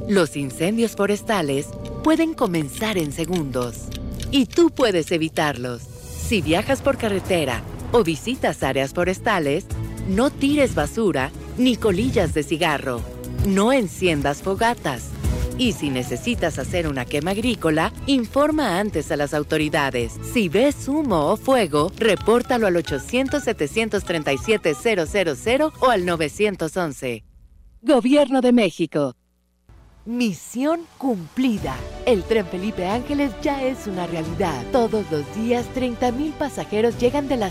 Los incendios forestales pueden comenzar en segundos y tú puedes evitarlos. Si viajas por carretera o visitas áreas forestales, no tires basura ni colillas de cigarro. No enciendas fogatas. Y si necesitas hacer una quema agrícola, informa antes a las autoridades. Si ves humo o fuego, repórtalo al 800-737-000 o al 911. Gobierno de México. Misión cumplida. El Tren Felipe Ángeles ya es una realidad. Todos los días, 30,000 pasajeros llegan de la